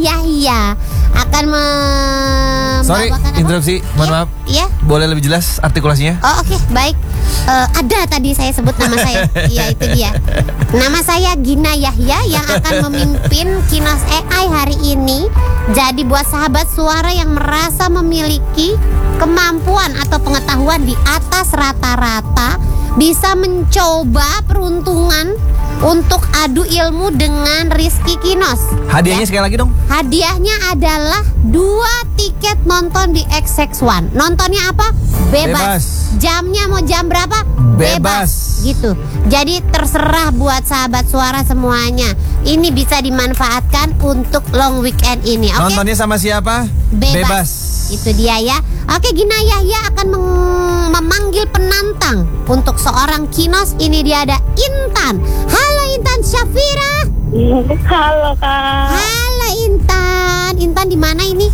Yahya akan Sorry, interupsi, mohon maaf. Iya. Boleh lebih jelas artikulasinya? Oh oke, baik. Ada tadi saya sebut nama saya. Iya, itu dia. Nama saya Gina Yahya yang akan memimpin Kinas AI hari ini. Jadi buat sahabat suara yang merasa memiliki kemampuan atau pengetahuan di atas rata-rata, bisa mencoba peruntungan untuk adu ilmu dengan Rizky Kinos. Hadiahnya sekali lagi dong. Hadiahnya adalah 2 tiket nonton di XX1. Nontonnya apa? Bebas. Jamnya mau jam berapa? Bebas. Gitu. Jadi terserah buat sahabat suara semuanya. Ini bisa dimanfaatkan untuk long weekend ini. Oke? Nontonnya sama siapa? Bebas. Itu dia ya. Oke, Gina Yahya akan memanggil penantang untuk seorang Kinos. Ini dia ada Intan. Halo Intan Syafira. Halo Kak. Halo Intan. Intan di mana ini?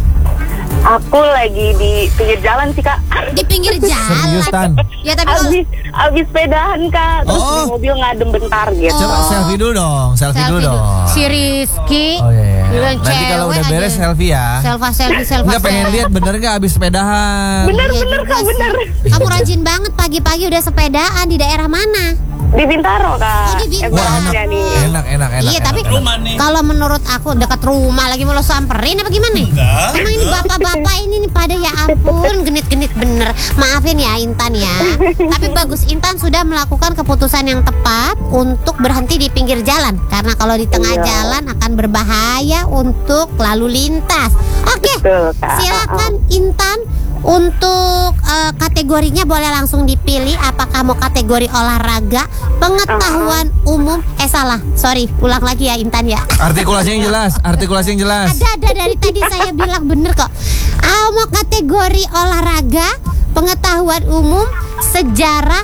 Aku lagi di pinggir jalan sih Kak. Di pinggir Serius, Tan? jalan. Ya tapi kalau Abis sepedahan Kak. Terus Oh. di mobil ngadem bentar gitu. Coba selfie dulu dong, selfie dulu dong. Si Rizky. Oh iya. Bilang Nanti kalau cewek udah beres aja. selfie ya. Selfie. Enggak, pengen lihat bener nggak abis sepedahan. Bener Iya Kak, juga bener. sih. Kamu rajin banget pagi-pagi udah sepedaan di daerah mana? Di Bintaro Kak. Oh, di Bintaro. Wah, Emang nih. enak. Iya, tapi kalau menurut aku dekat rumah lagi mau lo samperin apa gimana? Emang ini bapak-bapak ini nih pada ya ampun genit-genit bener. Maafin ya Intan ya. Tapi bagus, Intan sudah melakukan keputusan yang tepat untuk berhenti di pinggir jalan. Karena kalau di tengah Iya. jalan akan berbahaya untuk lalu lintas. Oke, Betul, Kak. silakan Intan. Untuk kategorinya boleh langsung dipilih. Apakah mau kategori olahraga, pengetahuan umum? Salah, sorry, ulang lagi ya Intan ya. Artikulasi yang jelas. Ada dari tadi saya bilang bener kok. Mau kategori olahraga, pengetahuan umum, sejarah,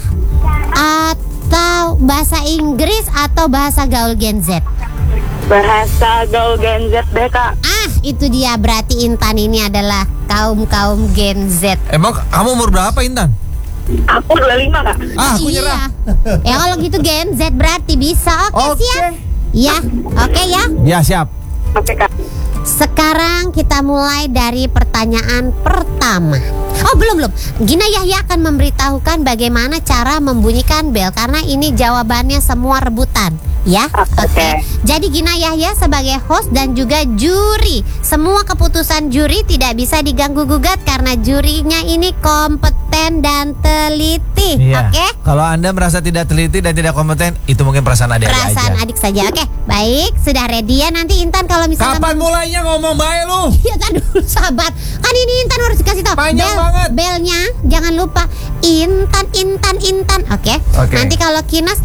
atau bahasa Inggris atau bahasa gaul Gen Z? Bahasa gaul Gen Z deh Kak. Itu dia, berarti Intan ini adalah kaum Gen Z. Emang kamu umur berapa, Intan? Aku 25 Kak. Aku nyerah. Ya kalau gitu Gen Z berarti bisa. Oke, Oke. siap. Ya, oke ya. Ya, siap. Oke Kak. Sekarang kita mulai dari pertanyaan pertama. Oh belum. Gina Yahya akan memberitahukan bagaimana cara membunyikan bel karena ini jawabannya semua rebutan. Ya, Oke. Jadi Gina Yahya sebagai host dan juga juri. Semua keputusan juri tidak bisa diganggu gugat karena jurinya ini kompeten dan teliti. Iya. Oke? Kalau Anda merasa tidak teliti dan tidak kompeten, itu mungkin perasaan adik-adik Perasaan aja. adik saja. Oke, baik. Sudah ready ya nanti Intan kalau misalnya Kapan mulainya ngomong baik lu? Ya tadi dulu sahabat. Kan ini Intan harus dikasih tahu. Panjang banget. Belnya jangan lupa Intan. Oke. Oke. Nanti kalau Kinos.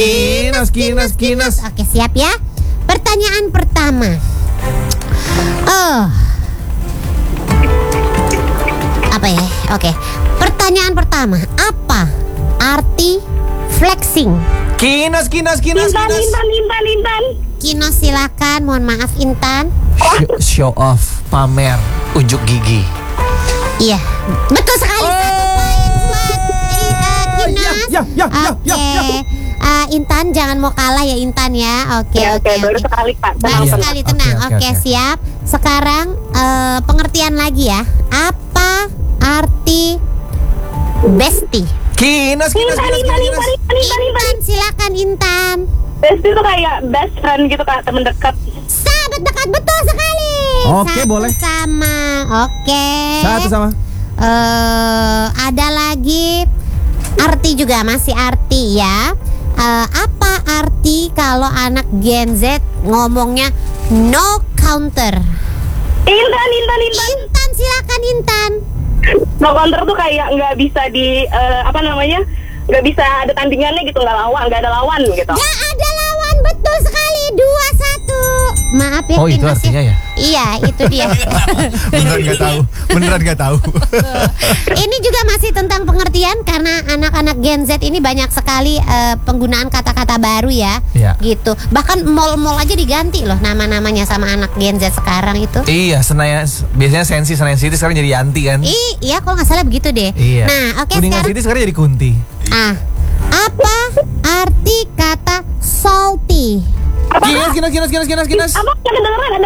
Kinos. Oke, siap ya. Pertanyaan pertama. Apa ya? Oke. Pertanyaan pertama. Apa arti flexing? Kinos. Intan. Kinos silakan. Mohon maaf Intan. Show off, pamer, unjuk gigi. Iya, betul sekali. Satu poin buat Kinos. Oke. Intan jangan mau kalah ya Intan ya. Oke. Baru sekali Kak. Baru Iya. sekali, tenang. Oke. Oke, siap. Sekarang pengertian lagi ya. Apa arti bestie? Kinos. Intan, silakan Intan. Best itu kayak best friend gitu Kak, teman dekat. Sahabat dekat, betul sekali. Oke, boleh. Sama. Oke. Satu sama. Ada lagi arti juga, masih arti ya. Apa arti kalau anak Gen Z ngomongnya no counter? Intan. Silakan Intan. No counter tuh kayak nggak bisa di nggak bisa ada tandingannya gitu, nggak ada lawan gitu. Gak ada lawan, betul sekali. 2-1. Maaf ya. Oh, itu Kinos artinya ya? Iya, itu dia. Beneran gak tahu. Ini juga masih tentang pengertian karena anak-anak Gen Z ini banyak sekali penggunaan kata-kata baru ya. Iya. Gitu. Bahkan mall-mall aja diganti loh nama-namanya sama anak Gen Z sekarang itu. Iya, biasanya Senayan City sekarang jadi Yanti kan? Iya, kalau nggak salah begitu deh. Iya. Nah, oke Kuningan sekarang. City sekarang jadi Kunti. Apa arti kata salty? Kinos. Apa? Jangan kedengeran.